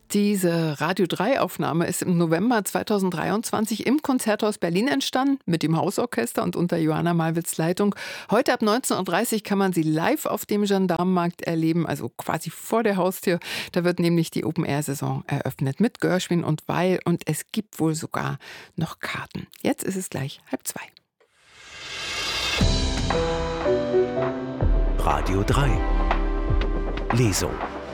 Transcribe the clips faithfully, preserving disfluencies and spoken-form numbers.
Diese Radio drei Aufnahme ist im November zweitausenddreiundzwanzig im Konzerthaus Berlin entstanden, mit dem Hausorchester und unter Johanna Malwitz Leitung. Heute ab neunzehn Uhr dreißig kann man sie live auf dem Gendarmenmarkt erleben, also quasi vor der Haustür. Da wird nämlich die Open-Air-Saison eröffnet mit Gershwin und Weil und es gibt wohl sogar noch Karten. Jetzt ist es gleich halb zwei. Radio drei Lesung.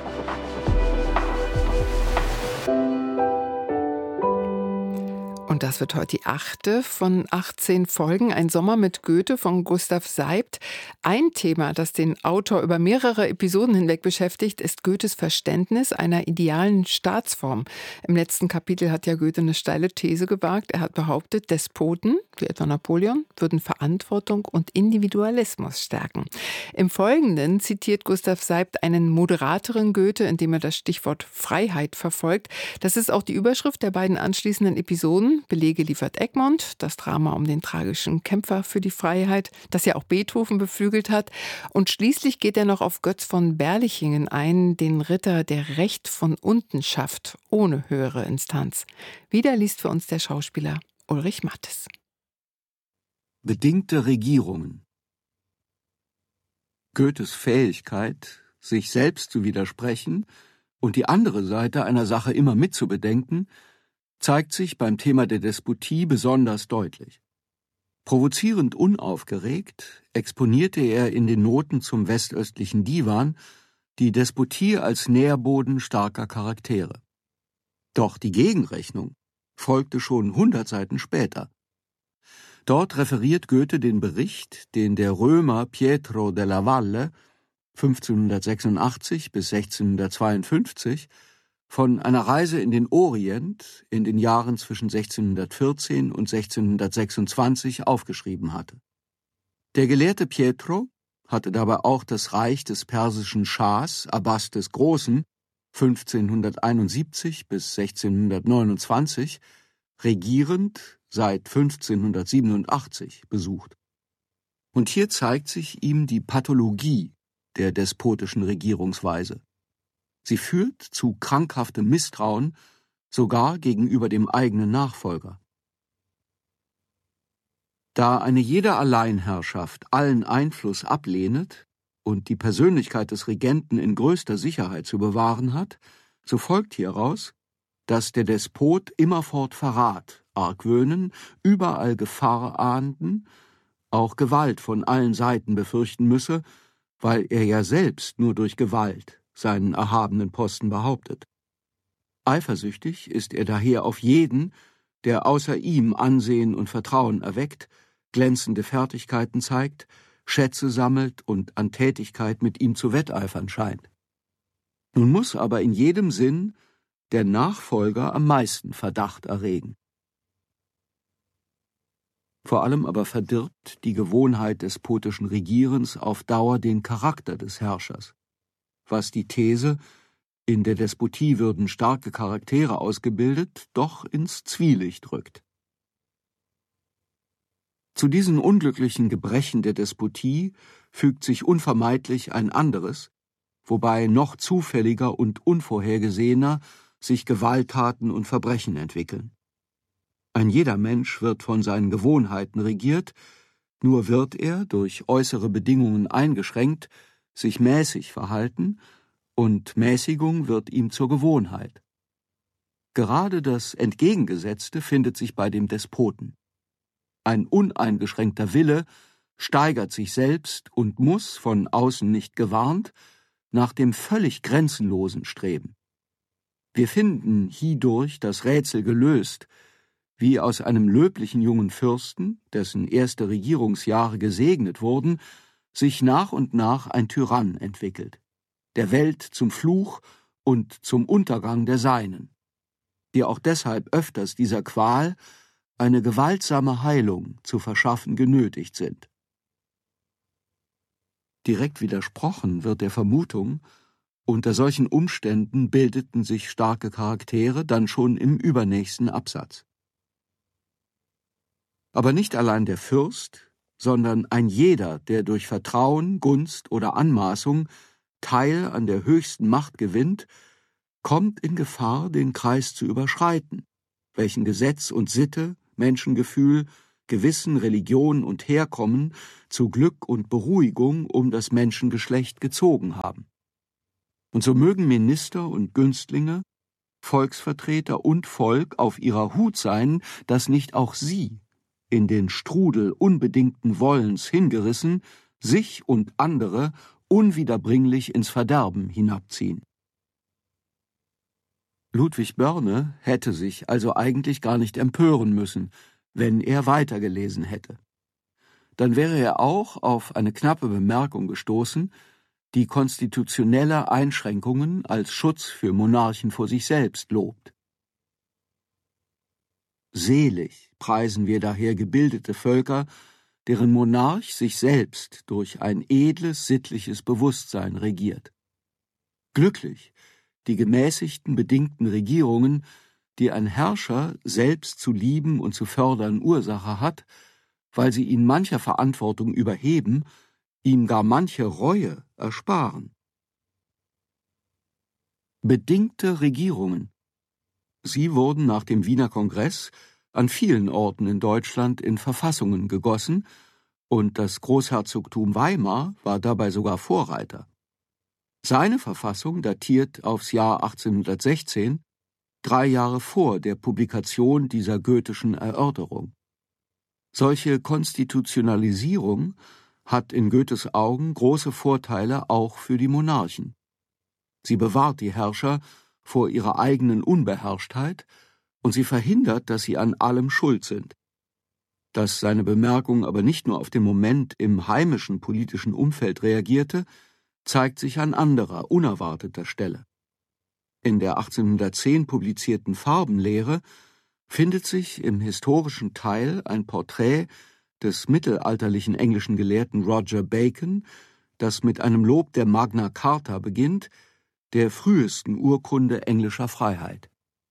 Und das wird heute die achte von achtzehn Folgen. Ein Sommer mit Goethe von Gustav Seibt. Ein Thema, das den Autor über mehrere Episoden hinweg beschäftigt, ist Goethes Verständnis einer idealen Staatsform. Im letzten Kapitel hat ja Goethe eine steile These gewagt. Er hat behauptet, Despoten, wie etwa Napoleon, würden Verantwortung und Individualismus stärken. Im Folgenden zitiert Gustav Seibt einen moderateren Goethe, indem er das Stichwort Freiheit verfolgt. Das ist auch die Überschrift der beiden anschließenden Episoden. Belege liefert Egmont, das Drama um den tragischen Kämpfer für die Freiheit, das ja auch Beethoven beflügelt hat. Und schließlich geht er noch auf Götz von Berlichingen ein, den Ritter, der Recht von unten schafft, ohne höhere Instanz. Wieder liest für uns der Schauspieler Ulrich Mattes. Bedingte Regierungen. Goethes Fähigkeit, sich selbst zu widersprechen und die andere Seite einer Sache immer mitzubedenken, zeigt sich beim Thema der Despotie besonders deutlich. Provozierend unaufgeregt exponierte er in den Noten zum westöstlichen Divan die Despotie als Nährboden starker Charaktere. Doch die Gegenrechnung folgte schon hundert Seiten später. Dort referiert Goethe den Bericht, den der Römer Pietro della Valle fünfzehnhundertsechsundachtzig bis sechzehnhundertzweiundfünfzig von einer Reise in den Orient in den Jahren zwischen sechzehnhundertvierzehn und sechzehnhundertsechsundzwanzig aufgeschrieben hatte. Der Gelehrte Pietro hatte dabei auch das Reich des persischen Schahs Abbas des Großen fünfzehnhunderteinundsiebzig bis sechzehnhundertneunundzwanzig regierend seit fünfzehnhundertsiebenundachtzig besucht. Und hier zeigt sich ihm die Pathologie der despotischen Regierungsweise. Sie führt zu krankhaftem Misstrauen, sogar gegenüber dem eigenen Nachfolger. Da eine jede Alleinherrschaft allen Einfluss ablehnet und die Persönlichkeit des Regenten in größter Sicherheit zu bewahren hat, so folgt hieraus, dass der Despot immerfort Verrat, Argwöhnen, überall Gefahr ahnden, auch Gewalt von allen Seiten befürchten müsse, weil er ja selbst nur durch Gewalt seinen erhabenen Posten behauptet. Eifersüchtig ist er daher auf jeden, der außer ihm Ansehen und Vertrauen erweckt, glänzende Fertigkeiten zeigt, Schätze sammelt und an Tätigkeit mit ihm zu wetteifern scheint. Nun muss aber in jedem Sinn der Nachfolger am meisten Verdacht erregen. Vor allem aber verdirbt die Gewohnheit despotischen Regierens auf Dauer den Charakter des Herrschers, was die These, in der Despotie würden starke Charaktere ausgebildet, doch ins Zwielicht rückt. Zu diesen unglücklichen Gebrechen der Despotie fügt sich unvermeidlich ein anderes, wobei noch zufälliger und unvorhergesehener sich Gewalttaten und Verbrechen entwickeln. Ein jeder Mensch wird von seinen Gewohnheiten regiert, nur wird er, durch äußere Bedingungen eingeschränkt, sich mäßig verhalten, und Mäßigung wird ihm zur Gewohnheit. Gerade das Entgegengesetzte findet sich bei dem Despoten. Ein uneingeschränkter Wille steigert sich selbst und muss, von außen nicht gewarnt, nach dem völlig Grenzenlosen streben. Wir finden hierdurch das Rätsel gelöst, wie aus einem löblichen jungen Fürsten, dessen erste Regierungsjahre gesegnet wurden, sich nach und nach ein Tyrann entwickelt, der Welt zum Fluch und zum Untergang der Seinen, die auch deshalb öfters dieser Qual eine gewaltsame Heilung zu verschaffen genötigt sind. Direkt widersprochen wird der Vermutung, unter solchen Umständen bildeten sich starke Charaktere dann schon im übernächsten Absatz. Aber nicht allein der Fürst, sondern ein jeder, der durch Vertrauen, Gunst oder Anmaßung Teil an der höchsten Macht gewinnt, kommt in Gefahr, den Kreis zu überschreiten, welchen Gesetz und Sitte, Menschengefühl, Gewissen, Religion und Herkommen zu Glück und Beruhigung um das Menschengeschlecht gezogen haben. Und so mögen Minister und Günstlinge, Volksvertreter und Volk auf ihrer Hut sein, dass nicht auch sie, in den Strudel unbedingten Wollens hingerissen, sich und andere unwiederbringlich ins Verderben hinabziehen. Ludwig Börne hätte sich also eigentlich gar nicht empören müssen, wenn er weitergelesen hätte. Dann wäre er auch auf eine knappe Bemerkung gestoßen, die konstitutionelle Einschränkungen als Schutz für Monarchen vor sich selbst lobt. Selig preisen wir daher gebildete Völker, deren Monarch sich selbst durch ein edles, sittliches Bewusstsein regiert. Glücklich die gemäßigten, bedingten Regierungen, die ein Herrscher selbst zu lieben und zu fördern Ursache hat, weil sie ihn mancher Verantwortung überheben, ihm gar manche Reue ersparen. Bedingte Regierungen. Sie wurden nach dem Wiener Kongress an vielen Orten in Deutschland in Verfassungen gegossen, und das Großherzogtum Weimar war dabei sogar Vorreiter. Seine Verfassung datiert aufs Jahr achtzehnhundertsechzehn, drei Jahre vor der Publikation dieser goethischen Erörterung. Solche Konstitutionalisierung hat in Goethes Augen große Vorteile auch für die Monarchen. Sie bewahrt die Herrscher vor ihrer eigenen Unbeherrschtheit und sie verhindert, dass sie an allem schuld sind. Dass seine Bemerkung aber nicht nur auf den Moment im heimischen politischen Umfeld reagierte, zeigt sich an anderer, unerwarteter Stelle. In der achtzehnhundertzehn publizierten Farbenlehre findet sich im historischen Teil ein Porträt des mittelalterlichen englischen Gelehrten Roger Bacon, das mit einem Lob der Magna Carta beginnt, der frühesten Urkunde englischer Freiheit.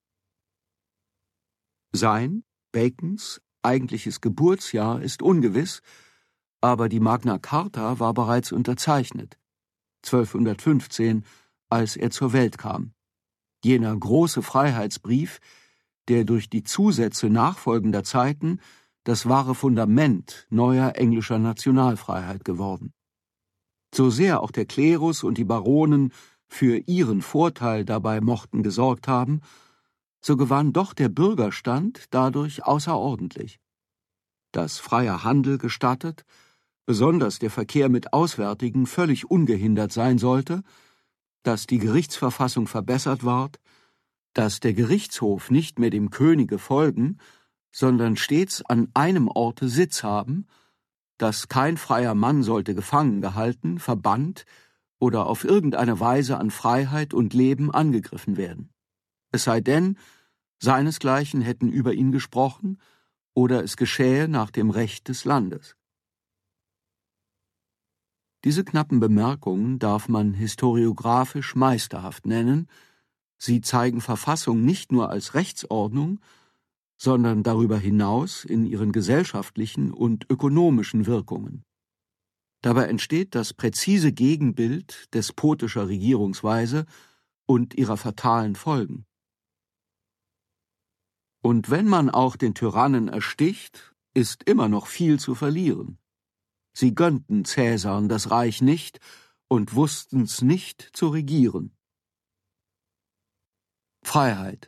Sein, Bacons, eigentliches Geburtsjahr ist ungewiss, aber die Magna Carta war bereits unterzeichnet, zwölfhundertfünfzehn, als er zur Welt kam. Jener große Freiheitsbrief, der durch die Zusätze nachfolgender Zeiten das wahre Fundament neuer englischer Nationalfreiheit geworden. So sehr auch der Klerus und die Baronen für ihren Vorteil dabei mochten gesorgt haben, so gewann doch der Bürgerstand dadurch außerordentlich. Dass freier Handel gestattet, besonders der Verkehr mit Auswärtigen völlig ungehindert sein sollte, dass die Gerichtsverfassung verbessert ward, dass der Gerichtshof nicht mehr dem Könige folgen, sondern stets an einem Orte Sitz haben, dass kein freier Mann sollte gefangen gehalten, verbannt oder auf irgendeine Weise an Freiheit und Leben angegriffen werden. Es sei denn, seinesgleichen hätten über ihn gesprochen oder es geschähe nach dem Recht des Landes. Diese knappen Bemerkungen darf man historiographisch meisterhaft nennen. Sie zeigen Verfassung nicht nur als Rechtsordnung, sondern darüber hinaus in ihren gesellschaftlichen und ökonomischen Wirkungen. Dabei entsteht das präzise Gegenbild despotischer Regierungsweise und ihrer fatalen Folgen. Und wenn man auch den Tyrannen ersticht, ist immer noch viel zu verlieren. Sie gönnten Cäsaren das Reich nicht und wussten's nicht zu regieren. Freiheit.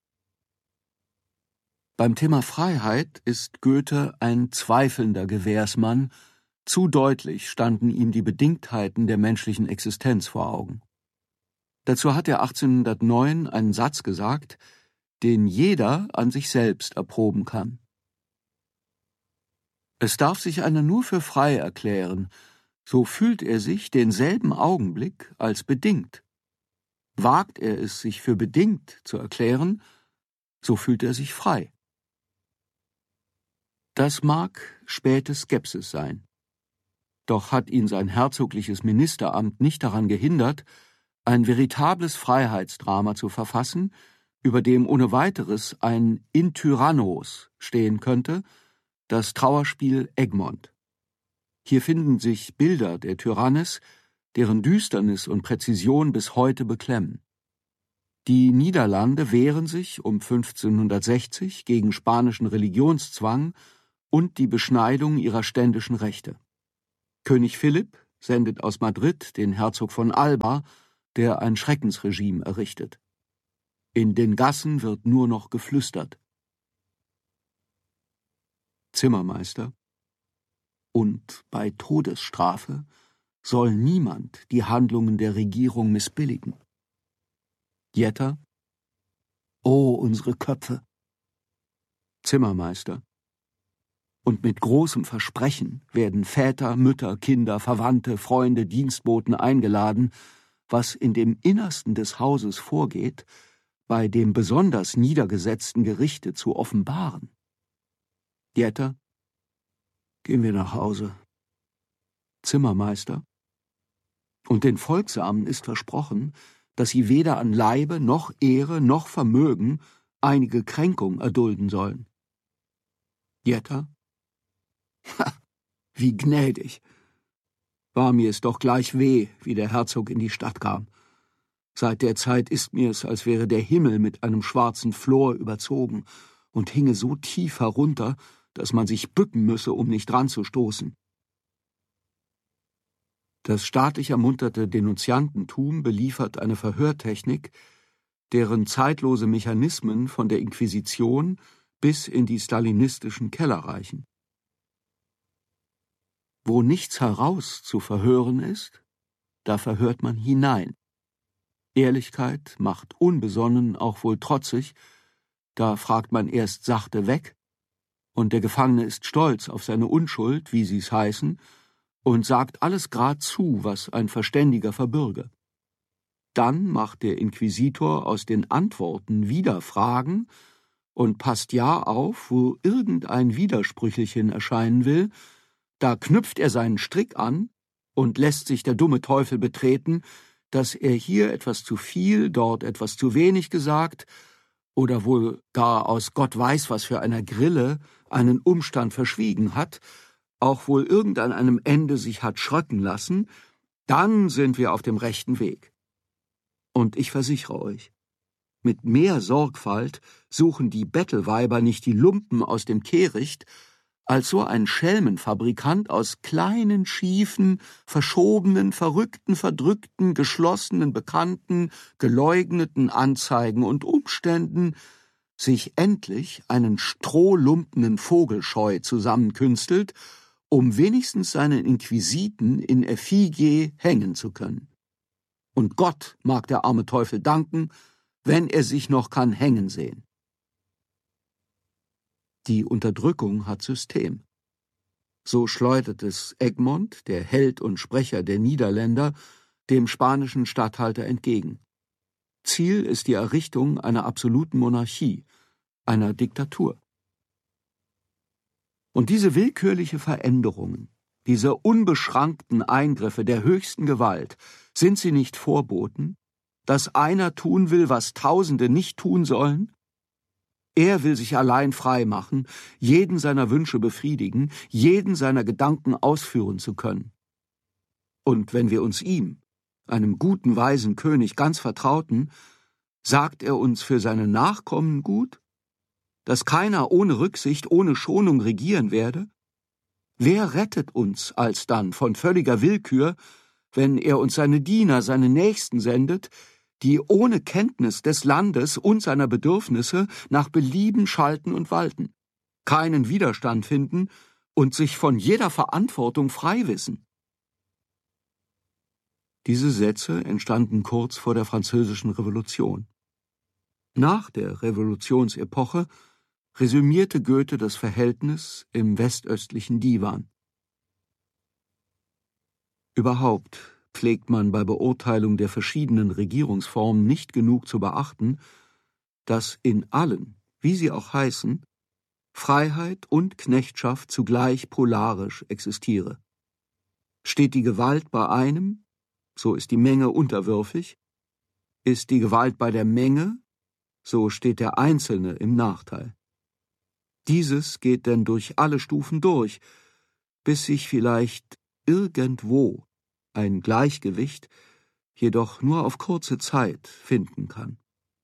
Beim Thema Freiheit ist Goethe ein zweifelnder Gewährsmann, zu deutlich standen ihm die Bedingtheiten der menschlichen Existenz vor Augen. Dazu hat er achtzehnhundertneun einen Satz gesagt, den jeder an sich selbst erproben kann. Es darf sich einer nur für frei erklären, so fühlt er sich denselben Augenblick als bedingt. Wagt er es, sich für bedingt zu erklären, so fühlt er sich frei. Das mag späte Skepsis sein. Doch hat ihn sein herzogliches Ministeramt nicht daran gehindert, ein veritables Freiheitsdrama zu verfassen, über dem ohne weiteres ein In Tyrannos stehen könnte, das Trauerspiel Egmont. Hier finden sich Bilder der Tyrannis, deren Düsternis und Präzision bis heute beklemmen. Die Niederlande wehren sich um fünfzehnhundertsechzig gegen spanischen Religionszwang und die Beschneidung ihrer ständischen Rechte. König Philipp sendet aus Madrid den Herzog von Alba, der ein Schreckensregime errichtet. In den Gassen wird nur noch geflüstert. Zimmermeister: Und bei Todesstrafe soll niemand die Handlungen der Regierung missbilligen. Jetter: O unsere Köpfe! Zimmermeister: Und mit großem Versprechen werden Väter, Mütter, Kinder, Verwandte, Freunde, Dienstboten eingeladen, was in dem Innersten des Hauses vorgeht, bei dem besonders niedergesetzten Gerichte zu offenbaren. Jetter: Gehen wir nach Hause. Zimmermeister: Und den Volksamen ist versprochen, dass sie weder an Leibe noch Ehre noch Vermögen einige Kränkung erdulden sollen. Jetter: Ha, wie gnädig! War mir es doch gleich weh, wie der Herzog in die Stadt kam. Seit der Zeit ist mir es, als wäre der Himmel mit einem schwarzen Flor überzogen und hinge so tief herunter, dass man sich bücken müsse, um nicht ranzustoßen. Das staatlich ermunterte Denunziantentum beliefert eine Verhörtechnik, deren zeitlose Mechanismen von der Inquisition bis in die stalinistischen Keller reichen. Wo nichts heraus zu verhören ist, da verhört man hinein. Ehrlichkeit macht unbesonnen auch wohl trotzig, da fragt man erst sachte weg, und der Gefangene ist stolz auf seine Unschuld, wie sie's heißen, und sagt alles grad zu, was ein Verständiger verbürge. Dann macht der Inquisitor aus den Antworten wieder Fragen und passt ja auf, wo irgendein Widersprüchelchen erscheinen will, da knüpft er seinen Strick an und lässt sich der dumme Teufel betreten, dass er hier etwas zu viel, dort etwas zu wenig gesagt oder wohl gar aus Gott weiß was für einer Grille einen Umstand verschwiegen hat, auch wohl irgend an einem Ende sich hat schröcken lassen, dann sind wir auf dem rechten Weg. Und ich versichere euch, mit mehr Sorgfalt suchen die Bettelweiber nicht die Lumpen aus dem Kehricht, als so ein Schelmenfabrikant aus kleinen, schiefen, verschobenen, verrückten, verdrückten, geschlossenen, bekannten, geleugneten Anzeigen und Umständen sich endlich einen strohlumpenen Vogelscheu zusammenkünstelt, um wenigstens seinen Inquisiten in Effigie hängen zu können. Und Gott mag der arme Teufel danken, wenn er sich noch kann hängen sehen. Die Unterdrückung hat System. So schleudert es Egmont, der Held und Sprecher der Niederländer, dem spanischen Statthalter entgegen. Ziel ist die Errichtung einer absoluten Monarchie, einer Diktatur. Und diese willkürliche Veränderungen, diese unbeschrankten Eingriffe der höchsten Gewalt, sind sie nicht Vorboten, dass einer tun will, was Tausende nicht tun sollen? Er will sich allein frei machen, jeden seiner Wünsche befriedigen, jeden seiner Gedanken ausführen zu können. Und wenn wir uns ihm, einem guten, weisen König, ganz vertrauten, sagt er uns für seine Nachkommen gut, dass keiner ohne Rücksicht, ohne Schonung regieren werde? Wer rettet uns alsdann von völliger Willkür, wenn er uns seine Diener, seine Nächsten sendet, die ohne Kenntnis des Landes und seiner Bedürfnisse nach Belieben schalten und walten, keinen Widerstand finden und sich von jeder Verantwortung frei wissen? Diese Sätze entstanden kurz vor der Französischen Revolution. Nach der Revolutionsepoche resümierte Goethe das Verhältnis im westöstlichen Divan. Überhaupt pflegt man bei Beurteilung der verschiedenen Regierungsformen nicht genug zu beachten, dass in allen, wie sie auch heißen, Freiheit und Knechtschaft zugleich polarisch existiere. Steht die Gewalt bei einem, so ist die Menge unterwürfig, ist die Gewalt bei der Menge, so steht der Einzelne im Nachteil. Dieses geht denn durch alle Stufen durch, bis sich vielleicht irgendwo ein Gleichgewicht, jedoch nur auf kurze Zeit, finden kann.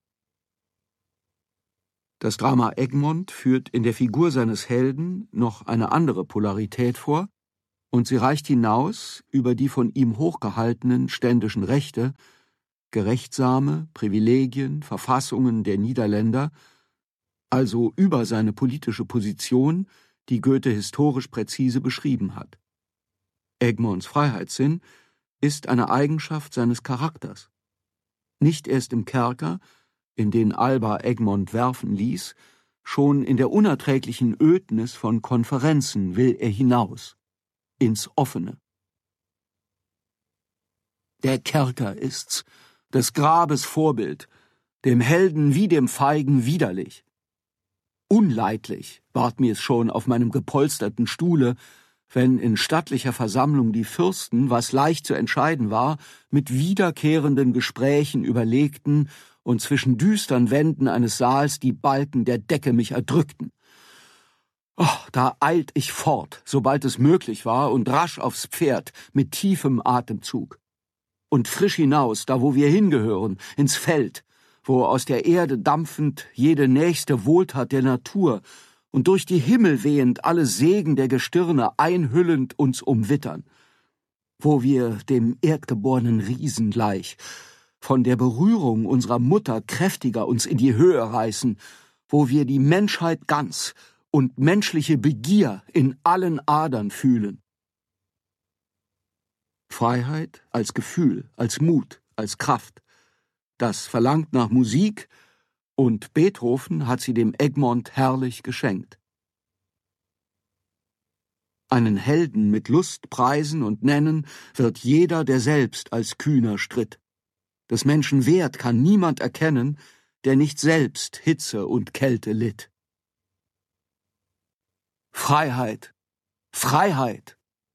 Das Drama Egmont führt in der Figur seines Helden noch eine andere Polarität vor, und sie reicht hinaus über die von ihm hochgehaltenen ständischen Rechte, gerechtsame Privilegien, Verfassungen der Niederländer, also über seine politische Position, die Goethe historisch präzise beschrieben hat. Egmonts Freiheitssinn ist eine Eigenschaft seines Charakters. Nicht erst im Kerker, in den Alba Egmont werfen ließ, schon in der unerträglichen Ödnis von Konferenzen will er hinaus, ins Offene. Der Kerker ist's, des Grabes Vorbild, dem Helden wie dem Feigen widerlich. Unleidlich ward mir's schon auf meinem gepolsterten Stuhle, wenn in stattlicher Versammlung die Fürsten, was leicht zu entscheiden war, mit wiederkehrenden Gesprächen überlegten und zwischen düstern Wänden eines Saals die Balken der Decke mich erdrückten. Oh, da eilt ich fort, sobald es möglich war, und rasch aufs Pferd mit tiefem Atemzug. Und frisch hinaus, da wo wir hingehören, ins Feld, wo aus der Erde dampfend jede nächste Wohltat der Natur und durch die Himmel wehend alle Segen der Gestirne einhüllend uns umwittern, wo wir dem erdgeborenen Riesen gleich von der Berührung unserer Mutter kräftiger uns in die Höhe reißen, wo wir die Menschheit ganz und menschliche Begier in allen Adern fühlen. Freiheit als Gefühl, als Mut, als Kraft, das verlangt nach Musik, und Beethoven hat sie dem Egmont herrlich geschenkt. Einen Helden mit Lust preisen und nennen wird jeder, der selbst als kühner stritt. Des Menschen Wert kann niemand erkennen, der nicht selbst Hitze und Kälte litt. Freiheit, Freiheit!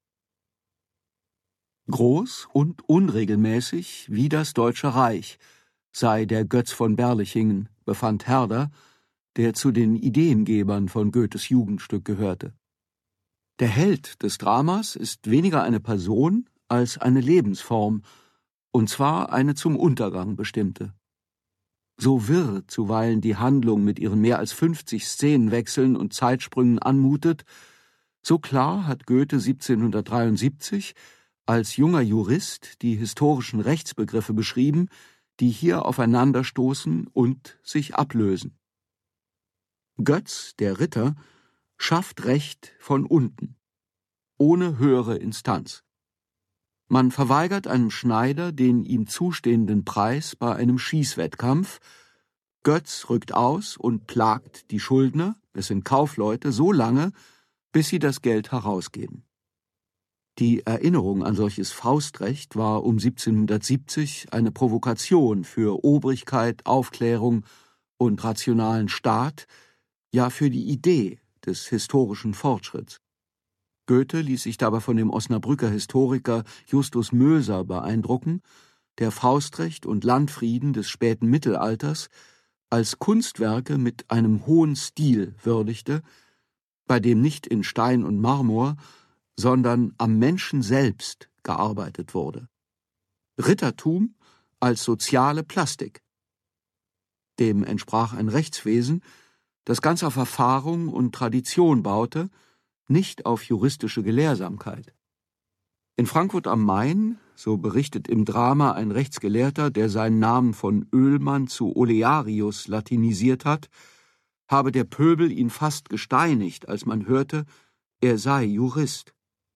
Groß und unregelmäßig wie das Deutsche Reich sei der Götz von Berlichingen, befand Herder, der zu den Ideengebern von Goethes Jugendstück gehörte. Der Held des Dramas ist weniger eine Person als eine Lebensform, und zwar eine zum Untergang bestimmte. So wirr zuweilen die Handlung mit ihren mehr als fünfzig Szenenwechseln und Zeitsprüngen anmutet, so klar hat Goethe siebzehnhundertdreiundsiebzig als junger Jurist die historischen Rechtsbegriffe beschrieben, die hier aufeinanderstoßen und sich ablösen. Götz, der Ritter, schafft Recht von unten, ohne höhere Instanz. Man verweigert einem Schneider den ihm zustehenden Preis bei einem Schießwettkampf, Götz rückt aus und plagt die Schuldner, es sind Kaufleute, so lange, bis sie das Geld herausgeben. Die Erinnerung an solches Faustrecht war um siebzehnhundertsiebzig eine Provokation für Obrigkeit, Aufklärung und rationalen Staat, ja für die Idee des historischen Fortschritts. Goethe ließ sich dabei von dem Osnabrücker Historiker Justus Möser beeindrucken, der Faustrecht und Landfrieden des späten Mittelalters als Kunstwerke mit einem hohen Stil würdigte, bei dem nicht in Stein und Marmor, sondern am Menschen selbst gearbeitet wurde. Rittertum als soziale Plastik. Dem entsprach ein Rechtswesen, das ganz auf Erfahrung und Tradition baute, nicht auf juristische Gelehrsamkeit. In Frankfurt am Main, so berichtet im Drama ein Rechtsgelehrter, der seinen Namen von Oehlmann zu Olearius latinisiert hat, habe der Pöbel ihn fast gesteinigt, als man hörte, er sei Jurist.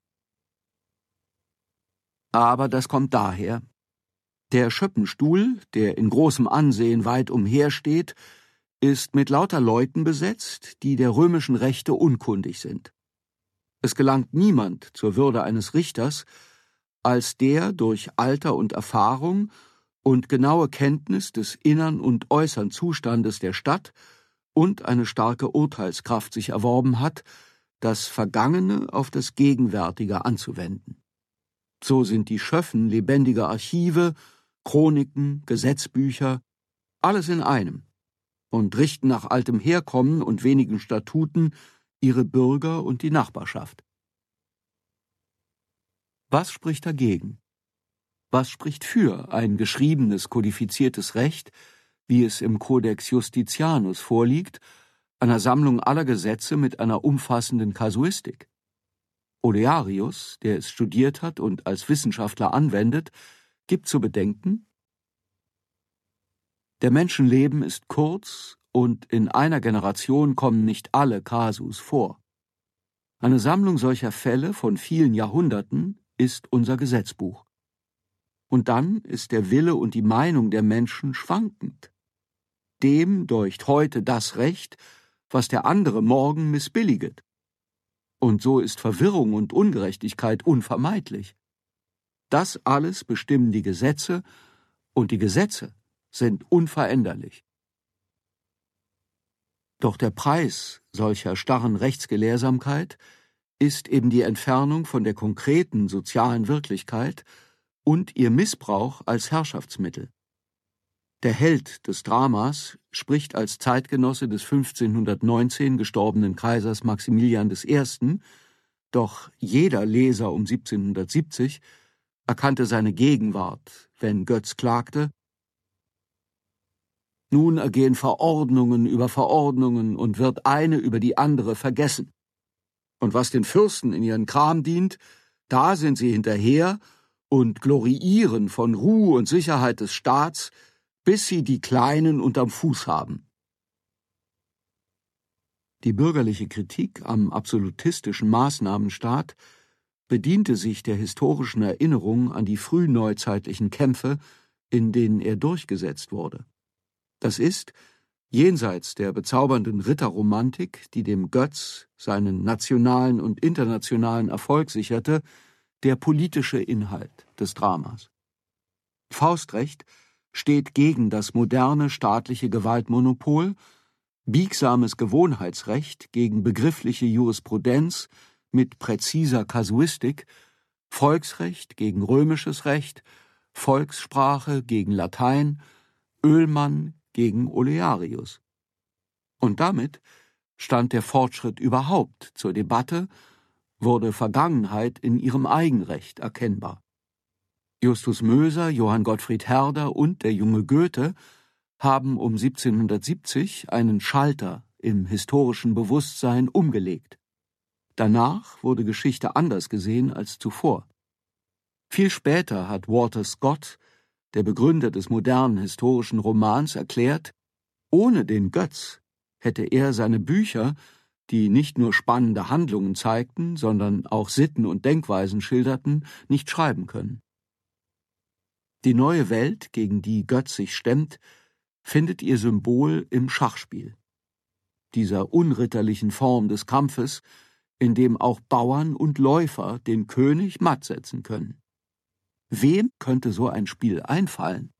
Aber das kommt daher. Der Schöppenstuhl, der in großem Ansehen weit umhersteht, ist mit lauter Leuten besetzt, die der römischen Rechte unkundig sind. Es gelangt niemand zur Würde eines Richters, als der durch Alter und Erfahrung und genaue Kenntnis des innern und äußern Zustandes der Stadt und eine starke Urteilskraft sich erworben hat, das Vergangene auf das Gegenwärtige anzuwenden. So sind die Schöffen lebendiger Archive, Chroniken, Gesetzbücher, alles in einem, und richten nach altem Herkommen und wenigen Statuten ihre Bürger und die Nachbarschaft. Was spricht dagegen? Was spricht für ein geschriebenes, kodifiziertes Recht, wie es im Codex Justitianus vorliegt einer Sammlung aller Gesetze mit einer umfassenden Kasuistik. Olearius, der es studiert hat und als Wissenschaftler anwendet, gibt zu bedenken: Der Menschenleben ist kurz und in einer Generation kommen nicht alle Kasus vor. Eine Sammlung solcher Fälle von vielen Jahrhunderten ist unser Gesetzbuch. Und dann ist der Wille und die Meinung der Menschen schwankend. Dem deucht heute das Recht, was der andere morgen missbilliget. Und so ist Verwirrung und Ungerechtigkeit unvermeidlich. Das alles bestimmen die Gesetze, und die Gesetze sind unveränderlich. Doch der Preis solcher starren Rechtsgelehrsamkeit ist eben die Entfernung von der konkreten sozialen Wirklichkeit und ihr Missbrauch als Herrschaftsmittel. Der Held des Dramas spricht als Zeitgenosse des fünfzehnhundertneunzehn gestorbenen Kaisers Maximilian der Erste., doch jeder Leser um siebzehnhundertsiebzig erkannte seine Gegenwart, wenn Götz klagte: Nun ergehen Verordnungen über Verordnungen und wird eine über die andere vergessen. Und was den Fürsten in ihren Kram dient, da sind sie hinterher und gloriieren von Ruhe und Sicherheit des Staats, bis sie die Kleinen unterm Fuß haben. Die bürgerliche Kritik am absolutistischen Maßnahmenstaat bediente sich der historischen Erinnerung an die frühneuzeitlichen Kämpfe, in denen er durchgesetzt wurde. Das ist, jenseits der bezaubernden Ritterromantik, die dem Götz seinen nationalen und internationalen Erfolg sicherte, der politische Inhalt des Dramas. Faustrecht steht gegen das moderne staatliche Gewaltmonopol, biegsames Gewohnheitsrecht gegen begriffliche Jurisprudenz mit präziser Kasuistik, Volksrecht gegen römisches Recht, Volkssprache gegen Latein, Oehlmann gegen Olearius. Und damit stand der Fortschritt überhaupt zur Debatte, wurde Vergangenheit in ihrem Eigenrecht erkennbar. Justus Möser, Johann Gottfried Herder und der junge Goethe haben um siebzehnhundertsiebzig einen Schalter im historischen Bewusstsein umgelegt. Danach wurde Geschichte anders gesehen als zuvor. Viel später hat Walter Scott, der Begründer des modernen historischen Romans, erklärt, ohne den Götz hätte er seine Bücher, die nicht nur spannende Handlungen zeigten, sondern auch Sitten und Denkweisen schilderten, nicht schreiben können. Die neue Welt, gegen die Götz sich stemmt, findet ihr Symbol im Schachspiel, dieser unritterlichen Form des Kampfes, in dem auch Bauern und Läufer den König matt setzen können. Wem könnte so ein Spiel einfallen?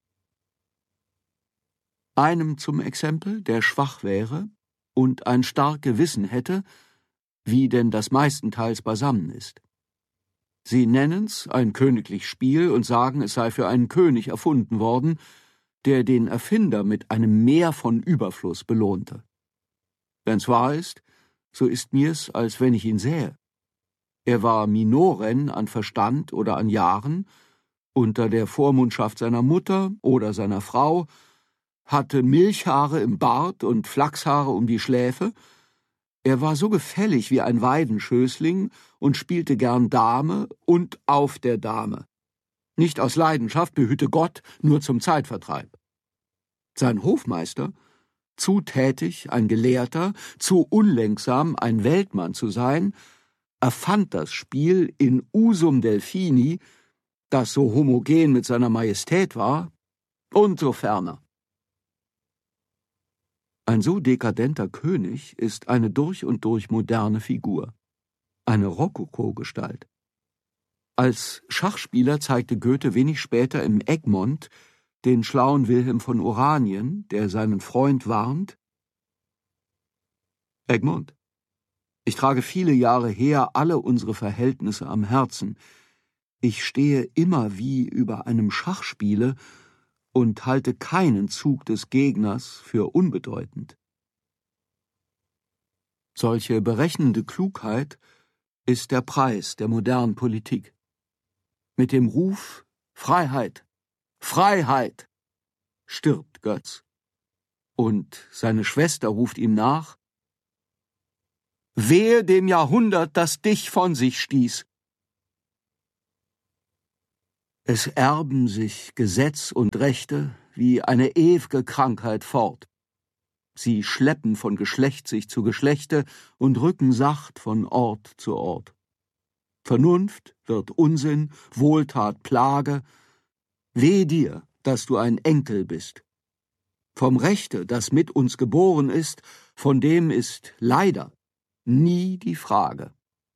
Einem zum Exempel, der schwach wäre und ein stark Gewissen hätte, wie denn das meistenteils beisammen ist. Sie nennen's ein königlich Spiel und sagen, es sei für einen König erfunden worden, der den Erfinder mit einem Meer von Überfluss belohnte. Wenn's wahr ist, so ist mir's, als wenn ich ihn sähe. Er war Minoren an Verstand oder an Jahren, unter der Vormundschaft seiner Mutter oder seiner Frau, hatte Milchhaare im Bart und Flachshaare um die Schläfe. Er war so gefällig wie ein Weidenschößling und spielte gern Dame und auf der Dame. Nicht aus Leidenschaft, behüte Gott, nur zum Zeitvertreib. Sein Hofmeister, zu tätig, ein Gelehrter, zu unlenksam, ein Weltmann zu sein, erfand das Spiel in usum Delphini, das so homogen mit seiner Majestät war, und so ferner. Ein so dekadenter König ist eine durch und durch moderne Figur, eine Rokoko-Gestalt. Als Schachspieler zeigte Goethe wenig später im Egmont den schlauen Wilhelm von Oranien, der seinen Freund warnt: Egmont, ich trage viele Jahre her alle unsere Verhältnisse am Herzen. Ich stehe immer wie über einem Schachspiele und halte keinen Zug des Gegners für unbedeutend. Solche berechnende Klugheit ist der Preis der modernen Politik. Mit dem Ruf Freiheit, Freiheit stirbt Götz. Und seine Schwester ruft ihm nach: Wehe dem Jahrhundert, das dich von sich stieß. Es erben sich Gesetz und Rechte wie eine ew'ge Krankheit fort. Sie schleppen von Geschlecht sich zu Geschlechte und rücken sacht von Ort zu Ort. Vernunft wird Unsinn, Wohltat Plage. Weh dir, dass du ein Enkel bist. Vom Rechte, das mit uns geboren ist, von dem ist leider nie die Frage.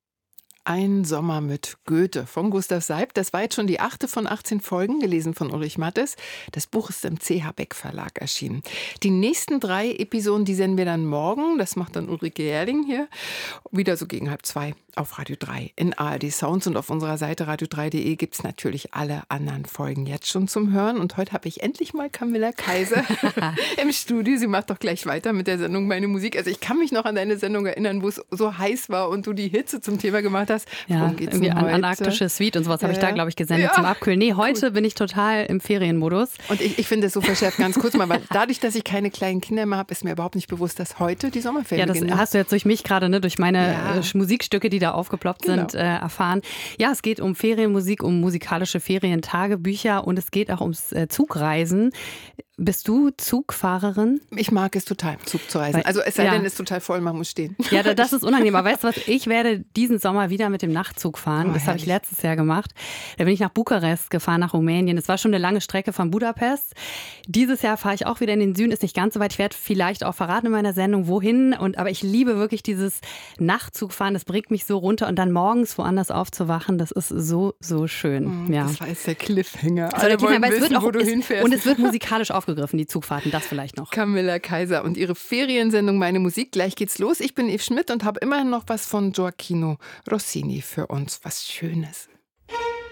Ein Sommer mit Goethe von Gustav Seibt. Das war jetzt schon die achte von achtzehn Folgen, gelesen von Ulrich Mattes. Das Buch ist im C H Beck Verlag erschienen. Die nächsten drei Episoden, die senden wir dann morgen. Das macht dann Ulrike Jährling hier. Wieder so gegen halb zwei auf Radio drei in A R D Sounds. Und auf unserer Seite radio drei punkt de gibt es natürlich alle anderen Folgen jetzt schon zum Hören. Und heute habe ich endlich mal Camilla Kaiser im Studio. Sie macht doch gleich weiter mit der Sendung Meine Musik. Also ich kann mich noch an deine Sendung erinnern, wo es so heiß war und du die Hitze zum Thema gemacht hast. Ja, irgendwie an antarktische Suite und sowas ja, habe ich da, glaube ich, gesendet ja. zum Abkühlen. Nee, heute cool. bin ich total im Ferienmodus. Und ich, ich finde es so verschärft, ganz kurz mal, weil dadurch, dass ich keine kleinen Kinder mehr habe, ist mir überhaupt nicht bewusst, dass heute die Sommerferien beginnen. Ja, das beginnen. hast du jetzt durch mich gerade, ne, durch meine ja. äh, Musikstücke, die da aufgeploppt genau. sind, äh, erfahren. Ja, es geht um Ferienmusik, um musikalische Ferientagebücher und es geht auch ums äh, Zugreisen. Bist du Zugfahrerin? Ich mag es total, Zug zu reisen. Weil, also es sei ja. denn, es ist total voll, man muss stehen. Ja, das ist unangenehm. Aber weißt du was, ich werde diesen Sommer wieder mit dem Nachtzug fahren. Oh, das habe ich letztes Jahr gemacht. Da bin ich nach Bukarest gefahren, nach Rumänien. Das war schon eine lange Strecke von Budapest. Dieses Jahr fahre ich auch wieder in den Süden, ist nicht ganz so weit. Ich werde vielleicht auch verraten in meiner Sendung, wohin. Und, aber ich liebe wirklich dieses Nachtzugfahren. Das bringt mich so runter. Und dann morgens woanders aufzuwachen, das ist so, so schön. Mm, ja. Das war jetzt der Cliffhanger. Alle der wollen wissen, es wird auch, wo du ist, hinfährst. Und es wird musikalisch aufgegriffen. Die Zugfahrten, das vielleicht noch. Camilla Kaiser und ihre Feriensendung Meine Musik. Gleich geht's los. Ich bin Eve Schmidt und habe immerhin noch was von Gioacchino Rossini für uns. Was Schönes.